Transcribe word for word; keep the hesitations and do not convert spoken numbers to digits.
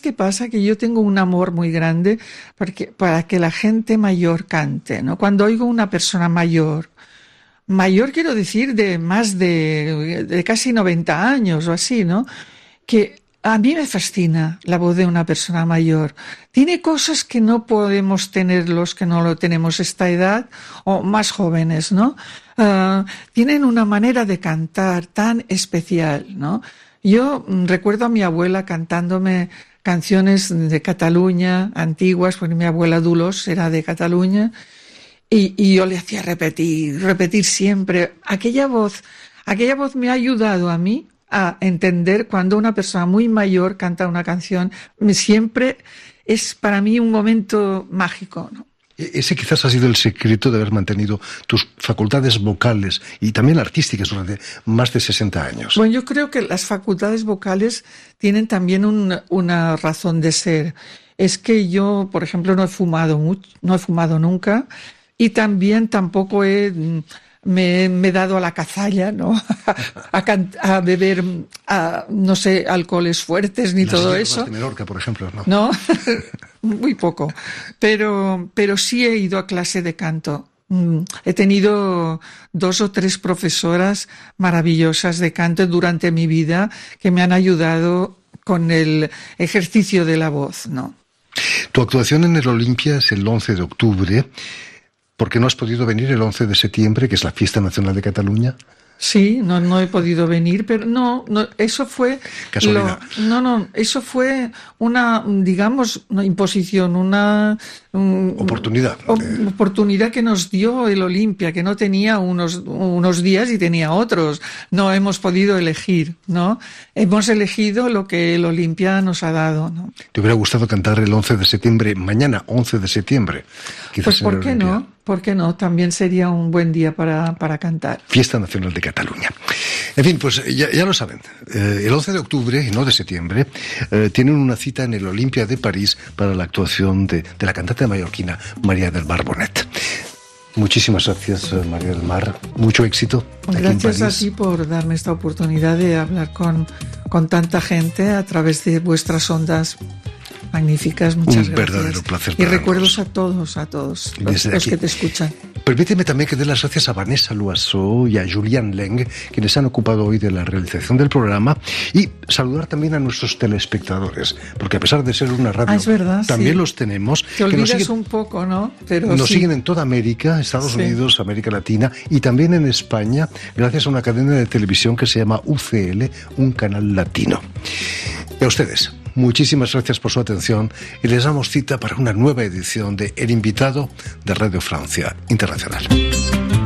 qué pasa? Que yo tengo un amor muy grande porque, para que la gente mayor cante, ¿no? Cuando oigo una persona mayor, mayor quiero decir de más de, de casi noventa años o así, ¿no? Que a mí me fascina la voz de una persona mayor. Tiene cosas que no podemos tener los que no lo tenemos esta edad o más jóvenes, ¿no? Uh, tienen una manera de cantar tan especial, ¿no? Yo mm, recuerdo a mi abuela cantándome canciones de Cataluña antiguas, porque mi abuela Dolors era de Cataluña, y, y yo le hacía repetir, repetir siempre. Aquella voz, aquella voz me ha ayudado a mí a entender cuando una persona muy mayor canta una canción. Siempre es para mí un momento mágico, ¿no? Ese quizás ha sido el secreto de haber mantenido tus facultades vocales y también artísticas durante más de sesenta años. Bueno, yo creo que las facultades vocales tienen también un, una razón de ser. Es que yo, por ejemplo, no he fumado mucho, no he fumado nunca, y también tampoco he... Me, me he dado a la cazalla, ¿no? A, a, a beber, a, no sé, alcoholes fuertes ni Las todo eso. de Menorca, por ejemplo, ¿no? No, muy poco. Pero, pero sí he ido a clase de canto. He tenido dos o tres profesoras maravillosas de canto durante mi vida que me han ayudado con el ejercicio de la voz, ¿no? Tu actuación en el Olimpia es el once de octubre. ¿Por qué no has podido venir el once de septiembre, que es la fiesta nacional de Cataluña? Sí, no, no he podido venir, pero no, no eso fue... Casualidad. Lo, no, no, eso fue una, digamos, una imposición, una... Un, oportunidad. O, oportunidad que nos dio el Olimpia, que no tenía unos, unos días y tenía otros. No hemos podido elegir, ¿no? Hemos elegido lo que el Olimpia nos ha dado, ¿no? ¿Te hubiera gustado cantar el once de septiembre, mañana once de septiembre? Quizás pues ¿por qué no? ¿Por qué no? También sería un buen día para, para cantar. Fiesta Nacional de Cataluña. En fin, pues ya, ya lo saben. Eh, el once de octubre, y no de septiembre, eh, tienen una cita en el Olimpia de París para la actuación de, de la cantante mallorquina María del Mar Bonet. Muchísimas gracias, María del Mar. Mucho éxito. Gracias a ti por darme esta oportunidad de hablar con, con tanta gente a través de vuestras ondas magníficas. Muchas Un gracias. verdadero placer. Y recuerdos a todos, a todos los, los que te escuchan. Permíteme también que dé las gracias a Vanessa Loiseau y a Julián Leng, quienes han ocupado hoy de la realización del programa, y saludar también a nuestros telespectadores, porque a pesar de ser una radio, ah, es verdad, también sí. los tenemos. Te olvidas que nos siguen, un poco, ¿no? Pero nos sí. siguen en toda América, Estados sí. Unidos, América Latina y también en España, gracias a una cadena de televisión que se llama U C L, un canal latino. Y a ustedes, muchísimas gracias por su atención y les damos cita para una nueva edición de El Invitado de Radio Francia Internacional.